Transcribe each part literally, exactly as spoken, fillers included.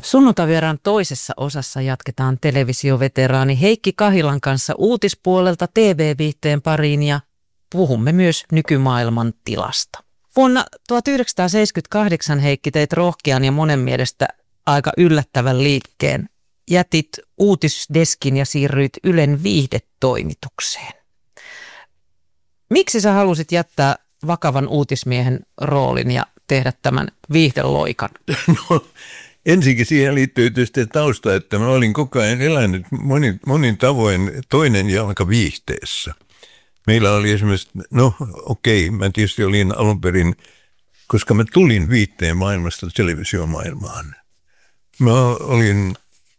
Sunnuntaivieraan toisessa osassa jatketaan televisioveteraani Heikki Kahilan kanssa uutispuolelta T V-viihteen pariin ja puhumme myös nykymaailman tilasta. Vuonna tuhatyhdeksänsataaseitsemänkymmentäkahdeksan Heikki teit rohkean ja monen mielestä aika yllättävän liikkeen. Jätit uutisdeskin ja siirryit Ylen viihdetoimitukseen. Miksi sä halusit jättää vakavan uutismiehen roolin ja tehdä tämän viihdeloikan? No, ensinnäkin siihen liittyy tietysti tausta, että mä olin koko ajan elänyt monin, monin tavoin toinen jalka viihteessä. Meillä oli esimerkiksi, no okei, mä tietysti olin alun perin, koska mä tulin viihteen maailmasta televisiomaailmaan. Mä olin,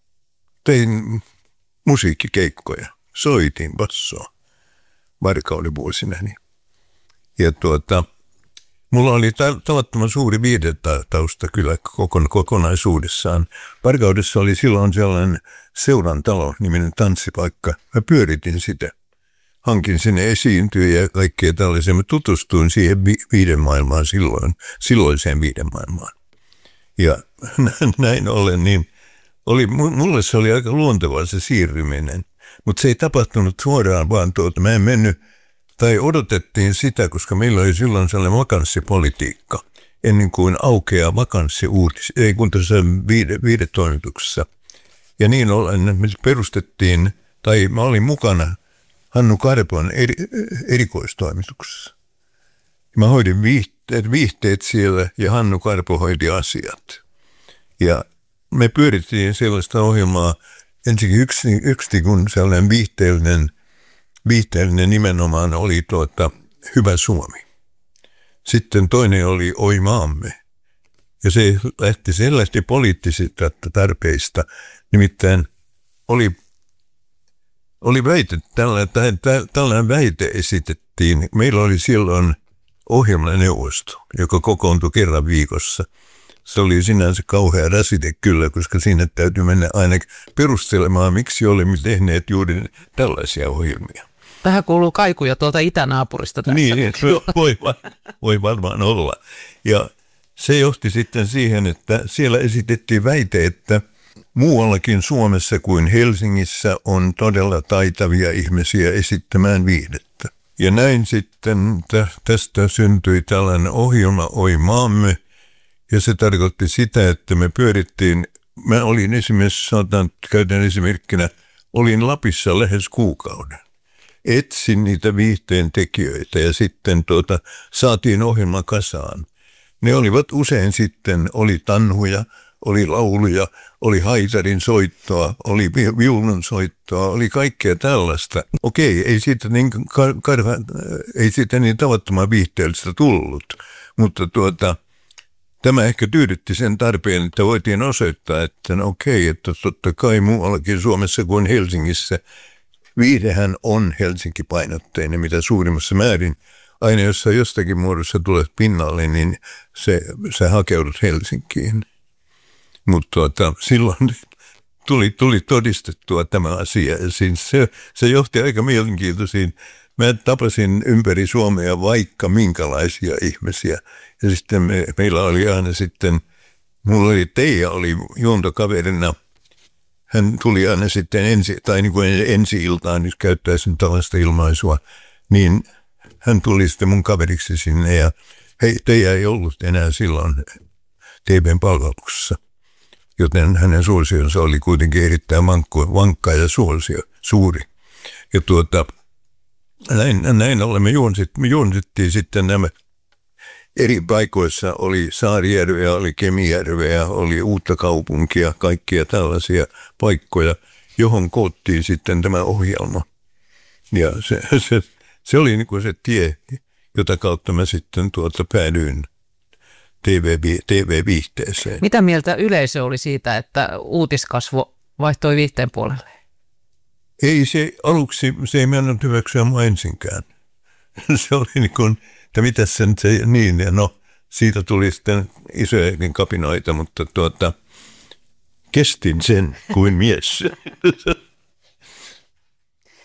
tein musiikkikeikkoja, soitin bassoa varkauden-vuosinani. Ja tuota, mulla oli tavattoman suuri viihdetausta kyllä kokonaisuudessaan. Varkaudessa oli silloin sellainen seurantalo niminen tanssipaikka. Mä pyöritin sitä. Hankin sinne esiintyjä ja kaikkea tällaisia. Mä tutustuin siihen vi- viihdemaailmaan silloin, silloiseen viihdemaailmaan. Ja näin ollen, niin oli, mulle se oli aika luontevaa se siirryminen. Mutta se ei tapahtunut suoraan, vaan tuota, mä en mennyt, tai odotettiin sitä, koska meillä oli silloin sellainen vakanssipolitiikka, ennen kuin aukeaa vakanssi-uutis, ei kun tässä viide, viidetoimituksessa. Ja niin ollen me perustettiin, tai mä olin mukana Hannu Karpon eri, erikoistoimituksessa. Mä hoidin viihteet, viihteet siellä ja Hannu Karpo hoiti asiat. Ja me pyörittiin sellaista ohjelmaa, ensinnäkin yksi, yksi kun sellainen viihteellinen, viihteellinen nimenomaan oli tuota, Hyvä Suomi. Sitten toinen oli Oi maamme. Ja se lähti selvästi poliittisista tarpeista. Nimittäin oli, oli väite, tällainen, tällainen väite esitettiin. Meillä oli silloin ohjelmaneuvosto, joka kokoontui kerran viikossa. Se oli sinänsä kauhea rasite kyllä, koska siinä täytyy mennä aina perustelemaan, miksi olemme tehneet juuri tällaisia ohjelmia. Tähän kuuluu kaikuja tuolta itänaapurista. Tästä. Niin, voi, voi varmaan olla. Ja se johti sitten siihen, että siellä esitettiin väite, että muuallakin Suomessa kuin Helsingissä on todella taitavia ihmisiä esittämään viihdettä. Ja näin sitten tästä syntyi tällainen ohjelma Oi maamme. Ja se tarkoitti sitä, että me pyörittiin, mä olin esimerkiksi, sanotaan, käytän esimerkkinä, olin Lapissa lähes kuukauden. Etsin niitä viihteen tekijöitä ja sitten tuota, saatiin ohjelma kasaan. Ne olivat usein sitten, oli tanhuja, oli lauluja, oli haitarin soittoa, oli viulun soittoa, oli kaikkea tällaista. Okei, ei siitä niin, karva, ei siitä niin tavattoman viihteellistä tullut, mutta tuota... Tämä ehkä tyydytti sen tarpeen, että voitiin osoittaa, että no okei, että totta kai muuallakin Suomessa kuin Helsingissä viihdehän on Helsinki-painotteinen, mitä suurimmassa määrin. Aina jos sä jostakin muodossa tulet pinnalle, niin se, sä hakeudut Helsinkiin. Mutta tuota, silloin tuli, tuli todistettua tämä asia ja siis se, se johti aika mielenkiintoisiin. Mä tapasin ympäri Suomea vaikka minkälaisia ihmisiä. Ja sitten me, meillä oli aina sitten, mulla oli Teija oli juontokaverina. Hän tuli aina sitten ensi, tai niin kuin ensi-iltaan, nyt käyttäisin tällaista ilmaisua, niin hän tuli sitten mun kaveriksi sinne ja hei, Teija ei ollut enää silloin T V:n palveluksessa. Joten hänen suosionsa oli kuitenkin erittäin vankka, vankka ja suosio, suuri. Ja tuota... Näin, näin ollen me, juonsit, me juonsittiin sitten nämä eri paikoissa, oli Saarijärveä, oli Kemijärveä, oli Uutta kaupunkia, kaikkia tällaisia paikkoja, johon koottiin sitten tämä ohjelma. Ja se, se, se oli niin kuin se tie, jota kautta mä sitten tuota päädyin T V-viihteeseen. Mitä mieltä yleisö oli siitä, että uutiskasvo vaihtoi viihteen puolelle? Ei se aluksi, se ei mennyt hyväksyä mua ensinkään. Se oli niin kuin, että mitäs sen se, niin ja no, siitä tuli sitten isojakin kapinoita, mutta tuota, kestin sen kuin mies.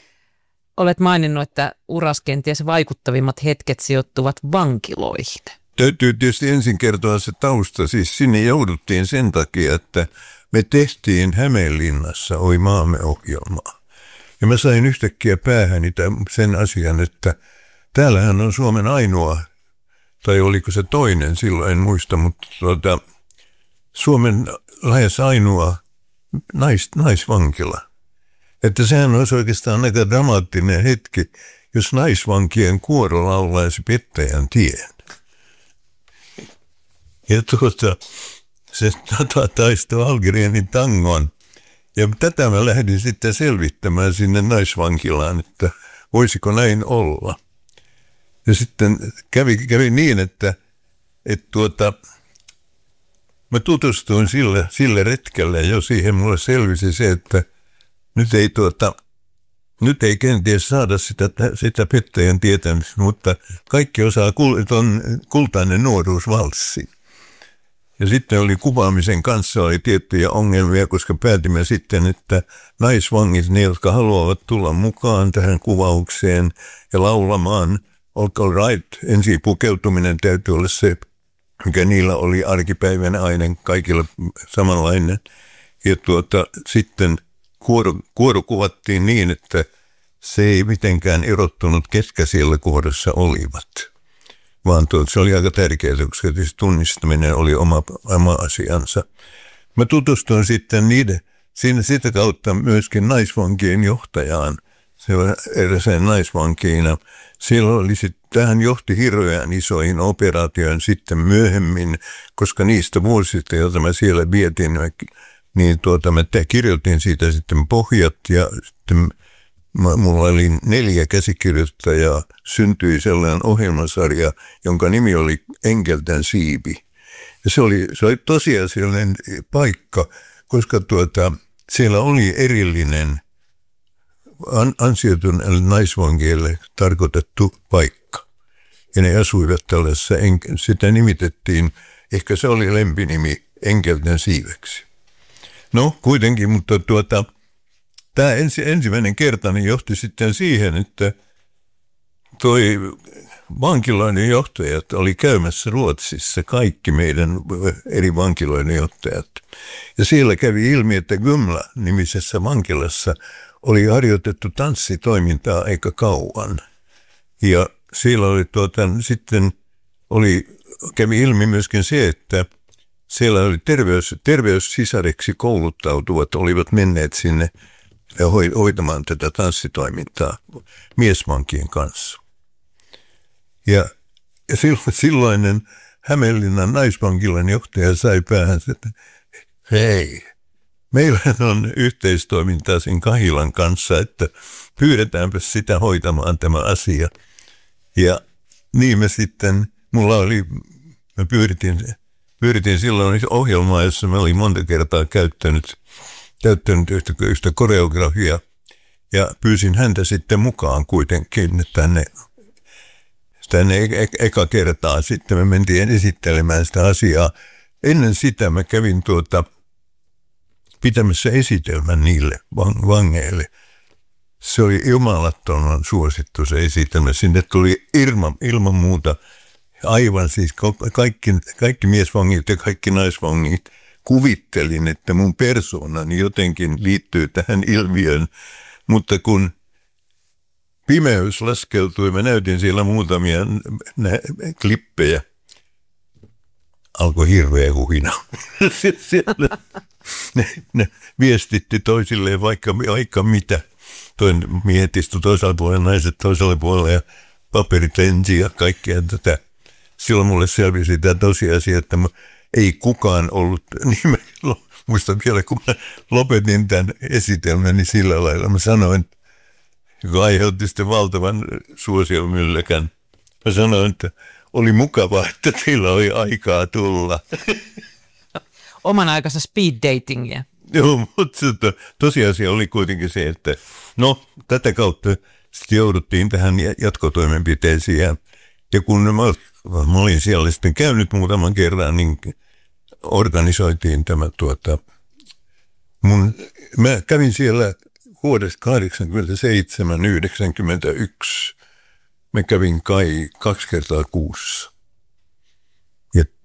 Olet maininnut, että uras kenties vaikuttavimmat hetket sijoittuvat vankiloihin. Täytyy tietysti ensin kertoa se tausta. Siis sinne jouduttiin sen takia, että me tehtiin Hämeenlinnassa Oi maamme -ohjelmaa. Ja mä sain yhtäkkiä päähäni sen asian, että täällähän on Suomen ainoa, tai oliko se toinen, silloin en muista, mutta tuota, Suomen lähes ainoa nais, naisvankila. Että sehän olisi oikeastaan aika dramaattinen hetki, jos naisvankien kuoro laulaisi Pettäjän tien. Ja tuota, se taistoi Algerienin tangon. Ja tätä mä lähdin sitten selvittämään sinne naisvankilaan, että voisiko näin olla. Ja sitten kävi, kävi niin, että, että tuota, mä tutustuin sille, sille retkelle ja jo siihen mulle selvisi se, että nyt ei, tuota, nyt ei kenties saada sitä, sitä Pettäjän tietämistä, mutta kaikki osaa ton Kultainen nuoruusvalssi. Ja sitten oli kuvaamisen kanssa oli tiettyjä ongelmia, koska päätimme sitten, että naisvangit, ne jotka haluavat tulla mukaan tähän kuvaukseen ja laulamaan, all right, ensin pukeutuminen täytyy olla se, mikä niillä oli arkipäivänä aina kaikilla samanlainen. Ja tuota, sitten kuoro, kuoro kuvattiin niin, että se ei mitenkään erottunut, ketkä siellä kuorossa olivat. Vaan tuot, se oli aika tärkeää, koska tunnistaminen oli oma, oma asiansa. Mä tutustuin sitten niiden, siinä sitä kautta myöskin naisvankien johtajaan. Se oli eräseen naisvankiina. Siellä oli sitten, tähän johti hirveän isoihin operaatioihin sitten myöhemmin, koska niistä vuosista, joita mä siellä vietin, niin tuota, mä te, kirjoitin siitä sitten pohjat ja sitten mulla oli neljä käsikirjoittajaa, syntyi sellainen ohjelmasarja, jonka nimi oli Enkelten siipi. Ja se oli, se oli tosiasiallinen paikka, koska tuota, siellä oli erillinen an, ansioituneille naisvangeille tarkoitettu paikka. Ja ne asuivat tällaisessa, sitä nimitettiin, ehkä se oli lempinimi Enkelten siiveksi. No kuitenkin, mutta tuota... Tämä ensi, ensimmäinen kerta niin johti sitten siihen, että toi vankiloiden johtajat oli käymässä Ruotsissa, kaikki meidän eri vankiloiden johtajat. Ja siellä kävi ilmi, että Gumla-nimisessä vankilassa oli harjoitettu tanssitoimintaa aika kauan. Ja siellä oli tuota, sitten oli, kävi ilmi myöskin se, että siellä oli terveys, terveyssisareksi kouluttautuvat, olivat menneet sinne ja hoitamaan tätä tanssitoimintaa miesvankien kanssa. Ja, ja silloinen Hämeenlinnan naisvankilan johtaja sai päähänsä, että hei, meillä on yhteistoimintaa sen Kahilan kanssa, että pyydetäänpä sitä hoitamaan tämä asia. Ja niin me sitten, mulla oli, mä pyydettiin, pyydettiin silloin ohjelmaa, jossa mä olin monta kertaa käyttänyt täyttänyt yhtä, yhtä koreografiaa ja pyysin häntä sitten mukaan kuitenkin tänne, tänne e- e- eka kertaa. Sitten me mentiin esittelemään sitä asiaa. Ennen sitä mä kävin tuota, pitämässä esitelmän niille vang- vangeille. Se oli jumalattoman suosittu se esitelmä. Sinne tuli ilman, ilman muuta aivan siis kaikki, kaikki miesvangit ja kaikki naisvangit. Kuvittelin, että mun persoonani jotenkin liittyy tähän ilmiöön, mutta kun pimeys laskeutui, mä näytin siellä muutamia nä- klippejä, alkoi hirveä huhina. ne, ne viestitti toisilleen vaikka, vaikka mitä. Toinen miehet istui toisella puolella, naiset toisella puolella ja paperit ensin ja kaikkea tätä. Silloin mulle selvisi tämä tosiasia, että mä ei kukaan ollut, niin mä muistan vielä, kun mä lopetin tämän esitelmän, niin sillä lailla mä sanoin, joka aiheutti sitten valtavan suosiomylläkän. Mä sanoin, että oli mukavaa, että teillä oli aikaa tulla. Oman aikansa speed datingia. Joo, mutta tosiasia oli kuitenkin se, että no tätä kautta sitten jouduttiin tähän jatkotoimenpiteisiin. Ja, ja kun mä, mä olin siellä sitten käynyt muutaman kerran, niin organisoitiin tämä tuota, mun, mä kävin siellä vuodesta kahdeksankymmentäseitsemän yhdeksänkymmentäyksi, mä kävin kai kaksi kertaa kuussa.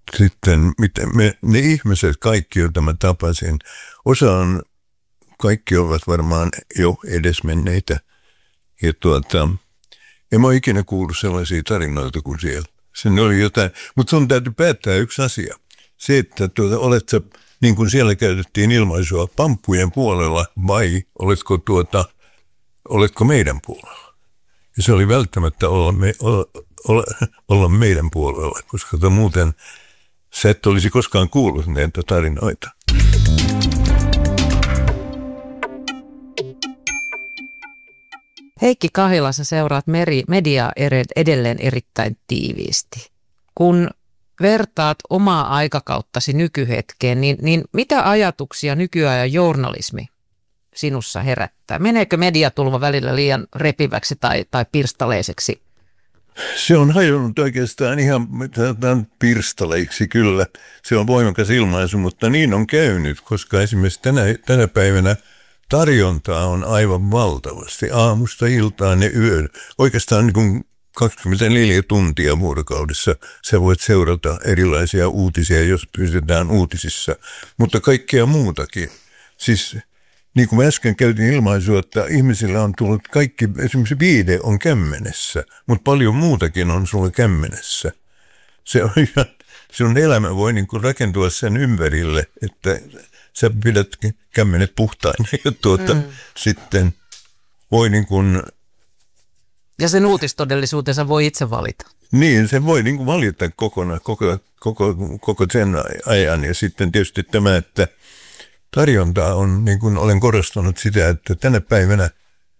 sitten miten me, ne ihmiset, kaikki, joita mä tapasin, osa on, kaikki ovat varmaan jo edesmenneitä. Ja tuota, en mä ole ikinä kuullut sellaisia tarinoita kuin siellä. Sen oli jotain, mutta sun täytyy päättää yksi asia. Se, että tuota, olet sä, niin kuin siellä käytettiin ilmaisua, pamppujen puolella vai oletko, tuota, oletko meidän puolella? Ja se oli välttämättä olla, me, olla, olla, olla meidän puolella, koska muuten sä et olisi koskaan kuullut näitä tarinoita. Heikki Kahila, sä seuraat meri, mediaa edelleen erittäin tiiviisti. Kun vertaat omaa aikakauttasi nykyhetkeen, niin, niin mitä ajatuksia nykyajan journalismi sinussa herättää? Meneekö mediatulva välillä liian repiväksi tai, tai pirstaleiseksi? Se on hajonnut oikeastaan ihan pirstaleiksi kyllä. Se on voimakas ilmaisu, mutta niin on käynyt, koska esimerkiksi tänä, tänä päivänä tarjontaa on aivan valtavasti. Aamusta iltaan ja yön. Oikeastaan niin kuin kaksikymmentäneljä tuntia vuorokaudessa sä voit seurata erilaisia uutisia, jos pysytään uutisissa, mutta kaikkea muutakin. Siis niin kuin mä äsken käytin ilmaisua, että ihmisillä on tullut kaikki, esimerkiksi viide on kämmenessä, mutta paljon muutakin on sulla kämmenessä. Se on ihan, sun elämä voi niin kuin rakentua sen ympärille, että sä pidät kämmenet puhtaina ja tuota, mm. sitten voi niin kuin... Ja sen uutistodellisuutensa voi itse valita. Niin, se voi niin kuin valita kokonaan, koko, koko, koko sen ajan. Ja sitten tietysti tämä, että tarjonta on, niin kuin olen korostanut sitä, että tänä päivänä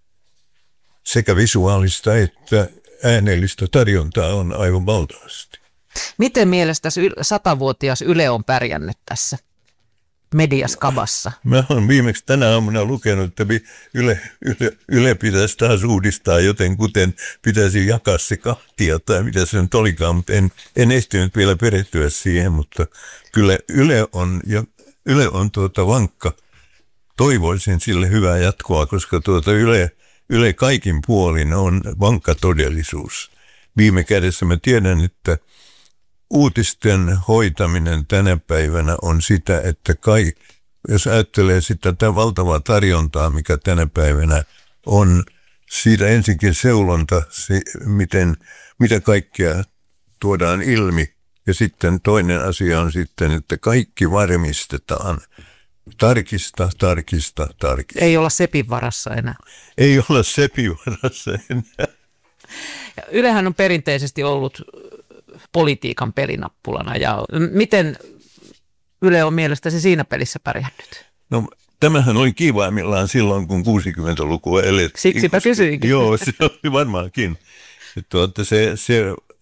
sekä visuaalista että äänellistä tarjontaa on aivan valtavasti. Miten mielestäsi satavuotias Yle on pärjännyt tässä mediaskabassa? Mä olen viimeksi tänä aamuna lukenut, että Yle, Yle, Yle pitäisi taas uudistaa, joten kuten pitäisi jakaa se kahtia tai mitä se nyt olikaan, mutta en, en ehtinyt vielä perehtyä siihen, mutta kyllä Yle on, ja Yle on tuota vankka. Toivoisin sille hyvää jatkoa, koska tuota Yle, Yle kaikin puolin on vankka todellisuus. Viime kädessä mä tiedän, että uutisten hoitaminen tänä päivänä on sitä, että kai, jos ajattelee sitä tätä valtavaa tarjontaa, mikä tänä päivänä on, siitä ensinkin seulonta, miten, mitä kaikkea tuodaan ilmi. Ja sitten toinen asia on sitten, että kaikki varmistetaan. Tarkista, tarkista, tarkista. Ei olla sepin varassa enää. Ei olla sepin varassa enää. Ja Ylehän on perinteisesti ollut politiikan pelinappulana. Ja miten Yle on mielestäsi siinä pelissä pärjännyt? No tämähän oli kivaimmillaan silloin, kun kuusikymmentälukua elettiin. Siksipä kysyinkin. Joo, se oli varmaankin. Tuota, se, se,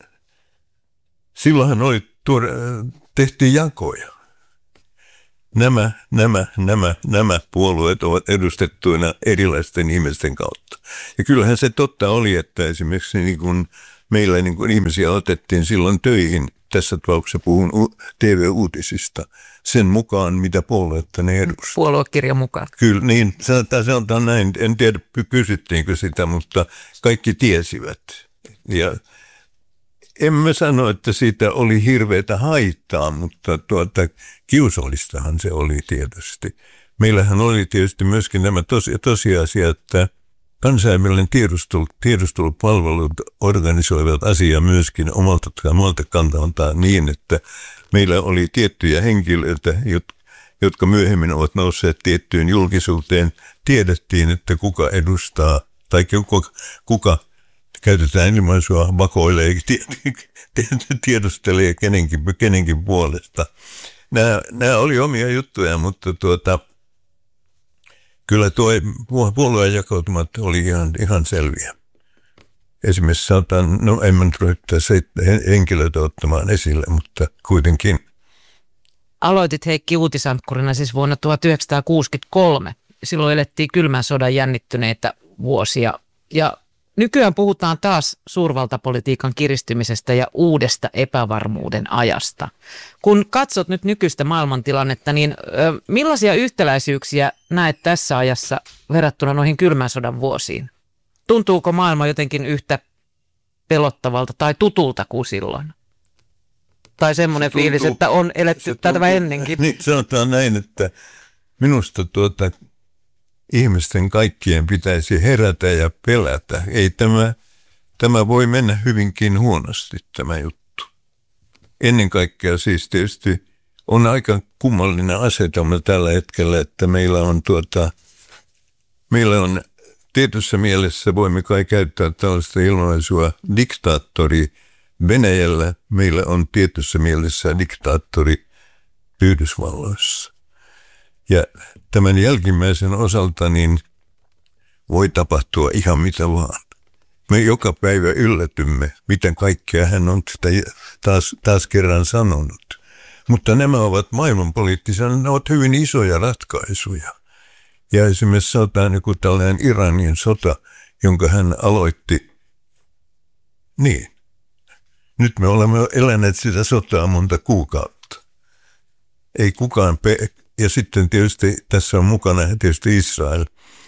silloinhan oli, tehtiin jakoja. Nämä, nämä, nämä, nämä puolueet ovat edustettuina erilaisten ihmisten kautta. Ja kyllähän se totta oli, että esimerkiksi niin kuin meillä niin kuin ihmisiä otettiin silloin töihin, tässä tapauksessa puhun T V-uutisista, sen mukaan, mitä puoluetta ne edustaa. Puoluekirjan mukaan. Kyllä, niin, sanotaan näin, en tiedä kysyttiinkö sitä, mutta kaikki tiesivät. Ja en mä sano, että siitä oli hirveätä haittaa, mutta tuota, kiusallistahan se oli tietysti. Meillähän oli tietysti myöskin nämä tosi, tosiasia, että kansainvälinen tiedustelu, tiedustelupalvelut organisoivat asiaa myöskin omalta, omalta kantalta niin, että meillä oli tiettyjä henkilöitä, jotka myöhemmin ovat nousseet tiettyyn julkisuuteen. Tiedettiin, että kuka edustaa tai kuka, kuka käytetään ilmaisua, vakoilee, tiedustelee kenenkin, kenenkin puolesta. Nämä, nämä oli omia juttuja, mutta tuota, kyllä tuo puolueen jakautumat oli ihan, ihan selviä. Esimerkiksi sanotaan, no en mä ryhtyä henkilöitä ottamaan esille, mutta kuitenkin. Aloitit Heikki uutisankkurina siis vuonna tuhatyhdeksänsataakuusikymmentäkolme. Silloin elettiin kylmän sodan jännittyneitä vuosia ja nykyään puhutaan taas suurvaltapolitiikan kiristymisestä ja uudesta epävarmuuden ajasta. Kun katsot nyt nykyistä maailmantilannetta, niin ö, millaisia yhtäläisyyksiä näet tässä ajassa verrattuna noihin kylmän sodan vuosiin? Tuntuuko maailma jotenkin yhtä pelottavalta tai tutulta kuin silloin? tai semmoinen tuntuu, fiilis, että on eletty tätä tuntuu, ennenkin. Niin, sanotaan näin, että minusta tuota, ihmisten kaikkien pitäisi herätä ja pelätä. Ei tämä, tämä voi mennä hyvinkin huonosti tämä juttu. Ennen kaikkea siis tietysti on aika kummallinen asetelma tällä hetkellä, että meillä on, tuota, meillä on tietyssä mielessä, voimme kai käyttää tällaista ilmaisua, diktaattori Venäjällä, meillä on tietyssä mielessä diktaattori Yhdysvalloissa. Ja tämän jälkimmäisen osalta niin voi tapahtua ihan mitä vaan. Me joka päivä yllätymme, miten kaikkea hän on sitä taas, taas kerran sanonut. Mutta nämä ovat maailmanpoliittisia, ne ovat hyvin isoja ratkaisuja. Ja esimerkiksi sanotaan joku tällainen Iranin sota, jonka hän aloitti. Niin. Nyt me olemme eläneet sitä sotaa monta kuukautta. Ei kukaan, pe- ja sitten tietysti tässä on mukana tietysti Israel.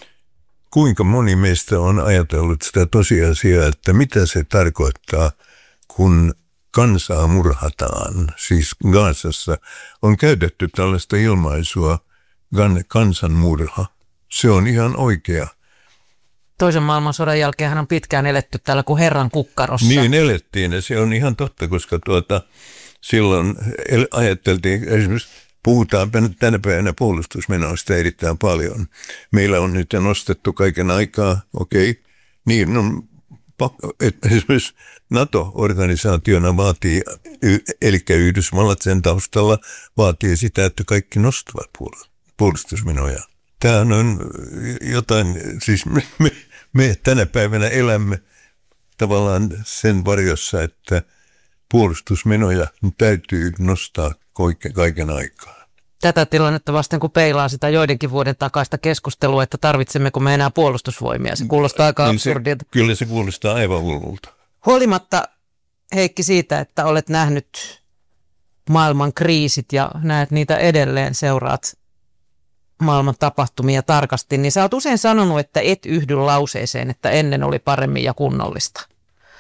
Kuinka moni meistä on ajatellut sitä tosiasiaa, että mitä se tarkoittaa, kun kansaa murhataan, siis Gazassa on käytetty tällaista ilmaisua kansanmurha. Se on ihan oikea. Toisen maailmansodan jälkeen hän on pitkään eletty täällä kuin Herran kukkarossa. Niin elettiin ja se on ihan totta, koska tuota, silloin ajateltiin, esimerkiksi puhutaan tänä päivänä puolustusmenoista erittäin paljon. Meillä on nyt nostettu kaiken aikaa, okei, okay, niin on että esimerkiksi NATO-organisaationa vaatii, eli Yhdysvallat sen taustalla vaatii sitä, että kaikki nostavat puolustusmenoja. Tämä on jotain, siis me, me, me tänä päivänä elämme tavallaan sen varjossa, että puolustusmenoja täytyy nostaa kaiken aikaa. Tätä tilannetta vasten, kun peilaa sitä joidenkin vuoden takaista keskustelua, että tarvitsemmeko me enää puolustusvoimia. Se kuulostaa aika niin absurdilta. Se, kyllä se kuulostaa aivan hullulta. Huolimatta, Heikki, siitä, että olet nähnyt maailman kriisit ja näet niitä edelleen, seuraat maailman tapahtumia tarkasti, niin sä oot usein sanonut, että et yhdy lauseeseen, että ennen oli paremmin ja kunnollista.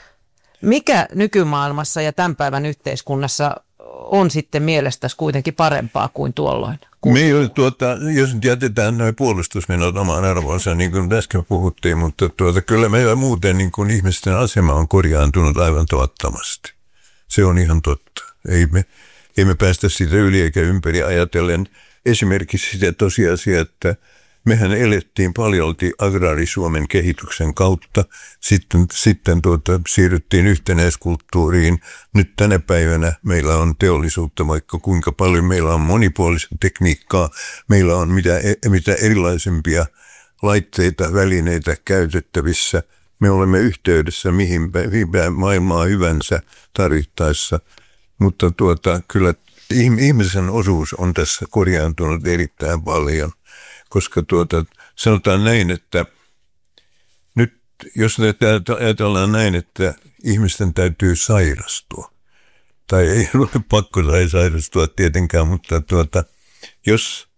Mikä nykymaailmassa ja tämän päivän yhteiskunnassa on sitten mielestäsi kuitenkin parempaa kuin tuolloin? Me ei, tuota, jos nyt jätetään noin puolustusmenot omaan arvoonsa, niin kuin äsken puhuttiin, mutta tuota, kyllä meillä muuten niin kuin ihmisten asema on korjaantunut aivan tuottamasti. Se on ihan totta. Ei me, ei me päästä siitä yli eikä ympäri ajatellen esimerkiksi sitä tosiasiaa, että mehän elettiin paljolti agraarisuomen kehityksen kautta, sitten, sitten tuota, siirryttiin yhtenäiskulttuuriin. Nyt tänä päivänä meillä on teollisuutta vaikka kuinka paljon, meillä on monipuolista tekniikkaa, meillä on mitä, mitä erilaisempia laitteita, välineitä käytettävissä. Me olemme yhteydessä mihin päin maailmaa hyvänsä tarvittaessa, mutta tuota, kyllä ihmisen osuus on tässä korjaantunut erittäin paljon. Koska tuota, sanotaan näin, että nyt jos ajatellaan näin, että ihmisten täytyy sairastua, tai ei ole pakko tai sairastua tietenkään, mutta tuota, jos,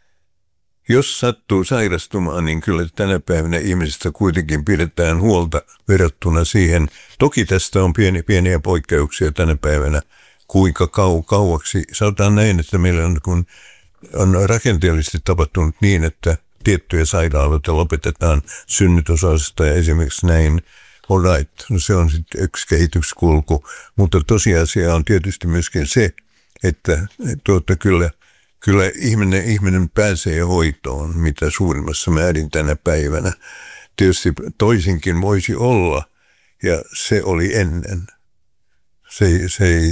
jos sattuu sairastumaan, niin kyllä tänä päivänä ihmisistä kuitenkin pidetään huolta verrattuna siihen. Toki tästä on pieni, pieniä poikkeuksia tänä päivänä, kuinka kau, kauaksi. Sanotaan näin, että meillä on kun on rakenteellisesti tapahtunut niin, että tiettyjä sairaaloita lopetetaan synnytysosasta ja esimerkiksi näin, all right, no se on sitten yksi kehityskulku, mutta tosiasia on tietysti myöskin se, että tuota, kyllä, kyllä ihminen, ihminen pääsee hoitoon mitä suurimmassa määrin tänä päivänä. Tietysti toisinkin voisi olla ja se oli ennen. Se, se ei...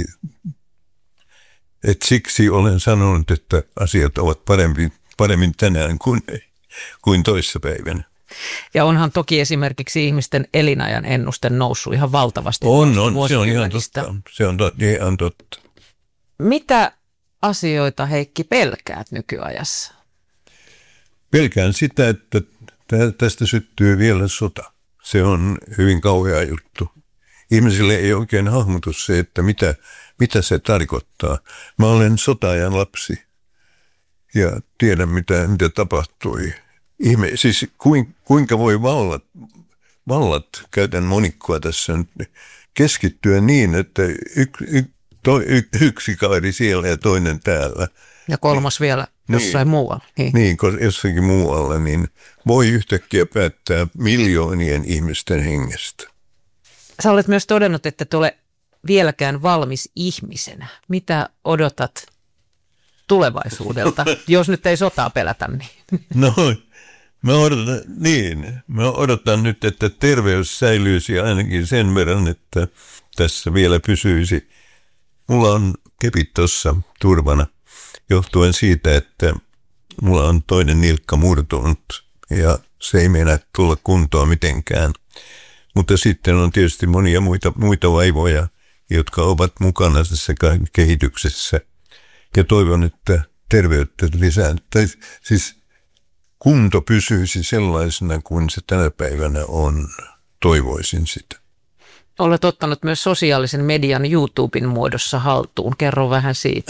Et siksi olen sanonut, että asiat ovat paremmin, paremmin tänään kuin, kuin toissapäivänä. Ja onhan toki esimerkiksi ihmisten elinajan ennuste noussut ihan valtavasti. On, on se on ihan totta. Se on totta, ihan totta. Mitä asioita, Heikki, pelkäät nykyajassa? Pelkään sitä, että tästä syttyy vielä sota. Se on hyvin kauhea juttu. Ihmisille ei oikein hahmotu se, että mitä, mitä se tarkoittaa. Mä olen sota-ajan lapsi ja tiedän, mitä, mitä tapahtui. Ihme, siis kuinka voi vallat, vallat, käytän monikkoa tässä nyt, keskittyä niin, että y, y, to, y, yksi kaveri siellä ja toinen täällä. Ja kolmas niin, vielä jossain niin, muualla. Niin. niin, jossakin muualla, niin voi yhtäkkiä päättää miljoonien ihmisten hengestä. Sä olet myös todennut, että et ole vieläkään valmis ihmisenä. Mitä odotat tulevaisuudelta, jos nyt ei sotaa pelätä? Niin. No, mä odotan, niin, mä odotan nyt, että terveys säilyisi ainakin sen verran, että tässä vielä pysyisi. Mulla on kepit tuossa turvana johtuen siitä, että mulla on toinen nilkka murtunut ja se ei meinaa tulla kuntoon mitenkään. Mutta sitten on tietysti monia muita, muita vaivoja, jotka ovat mukana tässä kehityksessä. Ja toivon, että terveyttä lisää. Tai siis kunto pysyisi sellaisena kuin se tänä päivänä on. Toivoisin sitä. Olet ottanut myös sosiaalisen median YouTuben muodossa haltuun. Kerro vähän siitä.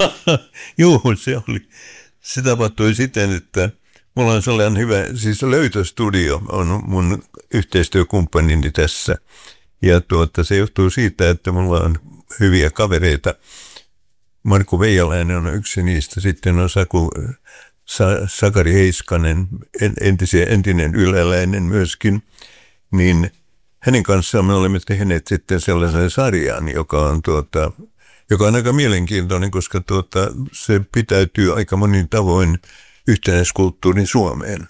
Joo, se oli. Se tapahtui siten, että mulla on sellainen hyvä, siis Löytöstudio on mun yhteistyökumppanini tässä. Ja tuota, se johtuu siitä, että mulla on hyviä kavereita. Markku Veijalainen on yksi niistä. Sitten on Saku, Sa, Sakari Heiskanen, entisiä, entinen yläläinen myöskin. Niin hänen kanssaan me olemme tehneet sitten sellaisen sarjan, joka on, tuota, joka on aika mielenkiintoinen, koska tuota, se pitäytyy aika monin tavoin yhtenäiskulttuurin Suomeen.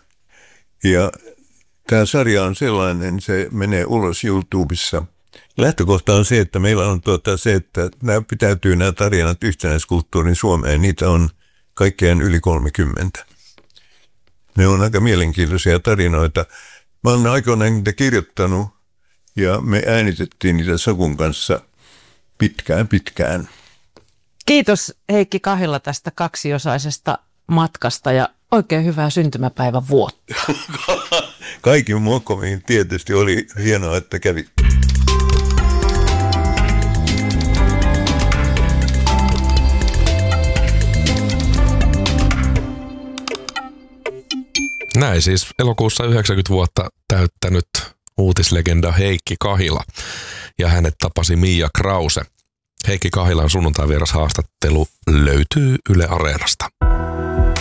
Ja tämä sarja on sellainen, se menee ulos YouTubessa. Lähtökohta on se, että meillä on tuota se, että nämä pitäytyy nämä tarinat yhtenäiskulttuurin Suomeen. Niitä on kaikkeen yli kolmekymmentä. Ne on aika mielenkiintoisia tarinoita. Mä olen aikoinaan niitä kirjoittanut ja me äänitettiin niitä Sakun kanssa pitkään pitkään. Kiitos Heikki Kahila tästä kaksiosaisesta matkasta ja oikein hyvää syntymäpäivän vuotta. Kaikin muokomiin tietysti oli hienoa, että kävit. Näin siis elokuussa yhdeksänkymmentä vuotta täyttänyt uutislegenda Heikki Kahila ja hänet tapasi Mia Krause. Heikki Kahilan sunnuntai vieras haastattelu löytyy Yle Areenasta.